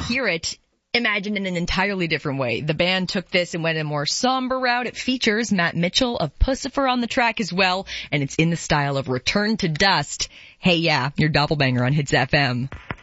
hear it imagined in an entirely different way. The band took this and went a more somber route. It features Matt Mitchell of Puscifer on the track as well, and it's in the style of Return to Dust. Hey, yeah, your Doppelbanger on Hits FM.